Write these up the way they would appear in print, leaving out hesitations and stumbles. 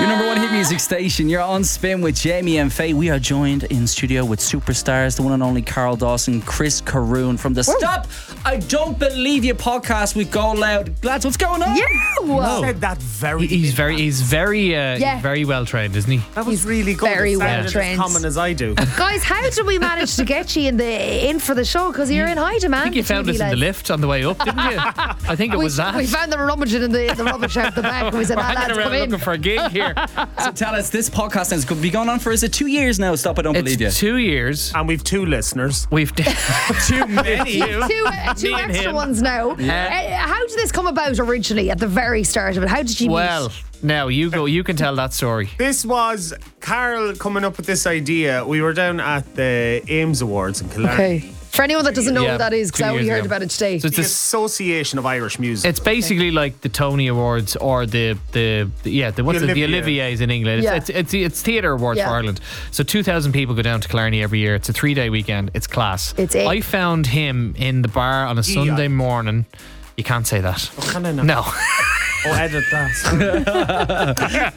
Your number one hit music station. You're on Spin with Jamie and Faye. We are joined in studio with superstars, the one and only Carl Dawson, Chris Caroon from the Stop I Don't Believe You podcast with Go Loud. Lads, what's going on? Yeah, said that very. He's very well trained, isn't he? That was really good. Very well trained. As common as I do. Guys, how did we manage to get you in for the show? Because you're in high demand. I think you found us in the lift on the way up, didn't you? I think it was that. We found them rummaging in the rubbish out the back, and we said, hanging lads, around come in. looking for a gig here. So tell us, this podcast has been going on for, is it 2 years now? Stop I Don't Believe You. It's 2 years. And we've 2 listeners. We've too many. Two and extra him. ones now. How did this come about originally at the very start of it? How did you meet? Well, now you go. You can tell that story. This was Carl coming up with this idea. We were down at the Ames Awards in Killarney. Okay. For anyone that doesn't know Yeah, what that is, because 2 I only years heard ago. about it today. So it's The this. Association of Irish Music. It's basically like the Tony Awards or the Olivier's in England. Yeah. It's theatre awards Yeah. for Ireland. So 2,000 people go down to Killarney every year. It's a 3-day weekend. It's class. I found him in the bar on a Sunday morning. You can't say that. Oh, can I not? No. Oh, edit that.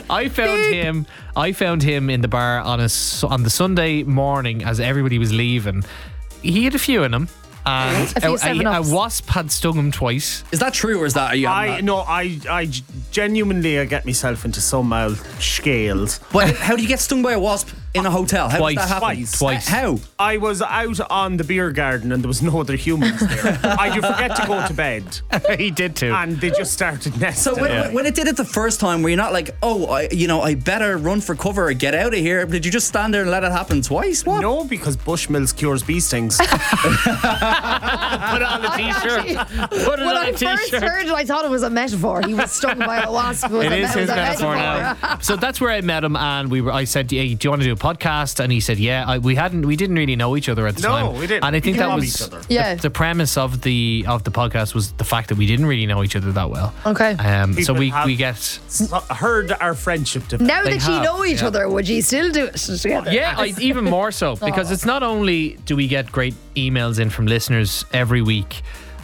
I found him in the bar on the Sunday morning as everybody was leaving. He had a few in him, and A few a 7-Ups. wasp had stung him twice. Is that true, or is that... Are you I genuinely get myself into some scales. But how do you get stung by a wasp in a hotel? How Twice. does that happen? Twice. How? I was out on the beer garden and there was no other humans there. I did forget to go to bed, He did too. and they just started nesting. So when it did it the first time, were you not like, I better run for cover or get out of here? Did you just stand there and let it happen twice? What? No, because Bushmills cures bee stings. Put on a t-shirt. Put it When on I a first t-shirt. heard it, I thought it was a metaphor. He was stung by a wasp. It is his metaphor now. So that's where I met him, and I said, "Hey, do you want to do a podcast?" And he said, "Yeah." We didn't really know each other at the time. No, we didn't. And I think We that love was each other. Yeah. the premise of the podcast was the fact that we didn't really know each other that well. Okay. So People have we get. heard our friendship develop. Now They that you have, know each yeah. other, would you still do it together? Yeah, even more so, because it's not only do we get great emails in from listeners every week,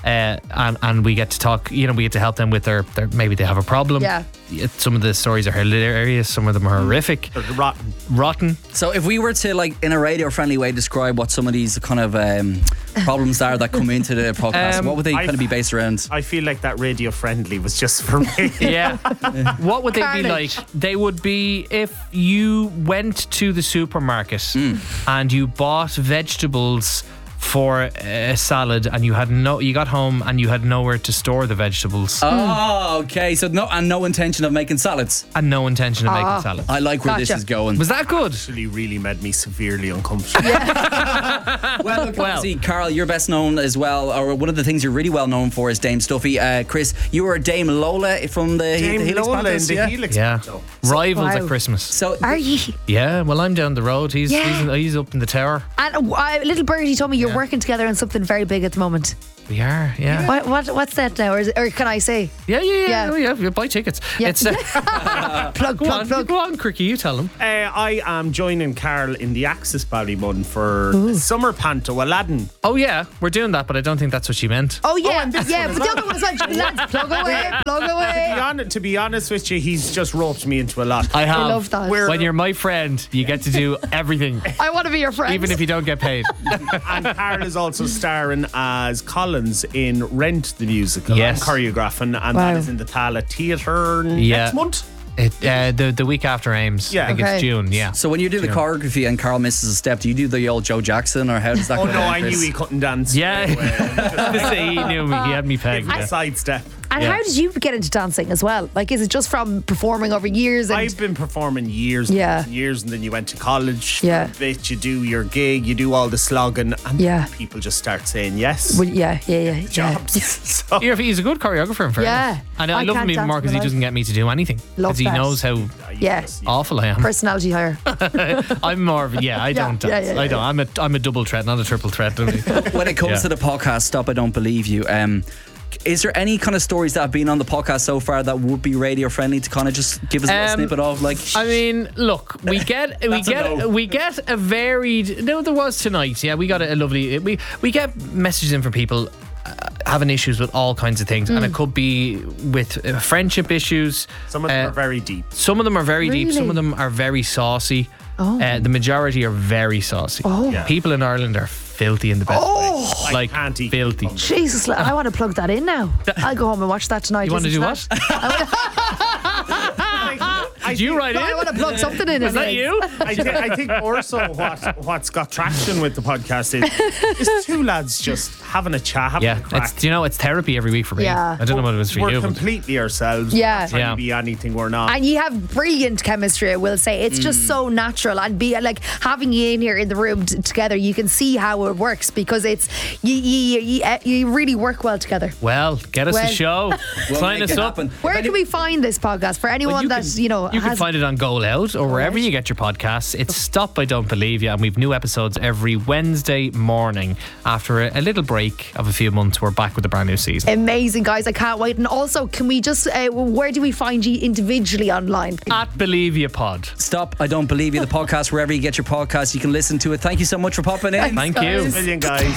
and we get to talk. We get to help them with their maybe they have a problem. Yeah. Some of the stories are hilarious. Some of them are horrific, They're rotten. rotten. So if we were to, like, in a radio-friendly way, describe what some of these kind of problems are that come into the podcast, what would they kind of be based around? I feel like that radio friendly was just for me. Yeah. What would they be Carnage. like? They would be if you went to the supermarket and you bought vegetables for a salad, and you got home and you had nowhere to store the vegetables, Oh, okay. So no intention of making salads. and no intention of making salad. I like where this Gotcha. is going. Was that good? Actually really made me severely uncomfortable. Well, look, obviously, Carl, you're best known as well, or one of the things you're really well known for is Dame Stuffy. Chris, you were Dame Lola from the Helix Lola Panthers, in the yeah? Helix Yeah. Panto. Rivals Wow. at Christmas. So Are you? Yeah, well, I'm down the road. He's Yeah. he's up in the tower. And little birdie told me you're working together on something very big at the moment. We are, yeah. What's that now? Or can I say? Yeah. Yeah. Oh, yeah. Buy tickets. Yeah. It's Plug. Go on, Cricky. You tell him. I am joining Carl in the Axis Ballymun for the Summer Panto, Aladdin. Oh yeah, we're doing that, but I don't think that's what she meant. Oh yeah, and this yeah. one But as the other one as well. Lads, plug away. To be honest with you, he's just roped me into a lot. I have. I love that. We're- When you're my friend, you get to do everything, I want to be your friend. even if you don't get paid. And Carl is also starring as Collins in Rent the musical. Yes. I'm choreographing, and Wow. that is in the Tala Theatre Yeah. next month. The week after Ames. Yeah. I think Okay. it's June. Yeah. So when you do the choreography and Carl misses a step, do you do the old Joe Jackson, or how does that Oh go no, down, I knew Chris? he couldn't dance. Yeah. He knew me. He had me pegged. Give me Yeah. a sidestep. And Yeah. how did you get into dancing as well? Like, is it just from performing over years? And I've been performing years Yeah. and years, and then you went to college Yeah. for a bit, you do your gig, you do all the slogging, and Yeah. people just start saying yes. Well, yeah. Jobs. So, He's a good choreographer, in fairness. Yeah. And I I love can't him even dance more because he for my doesn't get me to do anything. Love Because he that. knows how Yeah. awful I am. Personality higher. I'm more of I don't dance. yeah, I don't. I'm a double threat, not a triple threat. When it comes Yeah. to the podcast, Stop I Don't Believe You, is there any kind of stories that have been on the podcast so far that would be radio friendly to kind of just give us a little snippet of, like? I mean, look, we get a varied. No, there was tonight. Yeah, we got a lovely. We get messages in from people. having issues with all kinds of things, and it could be with friendship issues. Some of them are very deep. Some of them are very deep. Really? Some of them are very saucy. Oh. The majority are very saucy. Oh. Yeah. People in Ireland are filthy in the best way. Like can't eat filthy. them. Jesus, I want to plug that in now. I'll go home and watch that tonight. You want to do listen what? Did you write I in? want to plug something in. Is that you? I think also what's got traction with the podcast is two lads just having a chat, having a Yeah, crack. it's therapy every week for me. Yeah. I don't know what it was for We're you. but- completely ourselves. Yeah. We're not trying Yeah. to be anything we're not. And you have brilliant chemistry, I will say. It's just so natural. And be like having you in here in the room together, you can see how it works because it's you really work well together. Well, get us Well- a show. We'll Sign make us it up. happen. Where can we find this podcast for anyone that You can has? find it on Go Loud or wherever you get your podcasts. It's Stop I Don't Believe You, and we've new episodes every Wednesday morning. After a little break of a few months, we're back with a brand new season. Amazing, guys! I can't wait. And also, can we just? Where do we find you individually online? At Believe You Pod. Stop, I Don't Believe You, the podcast, wherever you get your podcasts. You can listen to it. Thank you so much for popping in. Thank you. guys. Brilliant, guys.